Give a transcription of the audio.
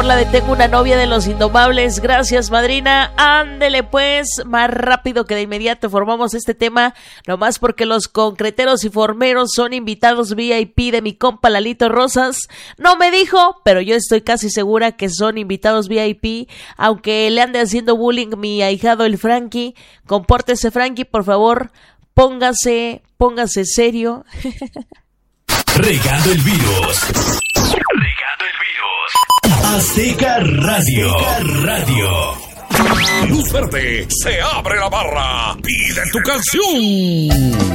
La de Tengo una novia de los Indomables. Gracias, madrina. Ándele pues, más rápido que de inmediato formamos este tema, nomás porque los concreteros y formeros son invitados VIP de mi compa Lalito Rosas. No me dijo, pero yo estoy casi segura que son invitados VIP, aunque le ande haciendo bullying mi ahijado el Frankie. Compórtese, Frankie, por favor. Póngase serio. Regando el virus. Regando el virus. Azteca Radio. Luz verde, se abre la barra. Pide tu canción.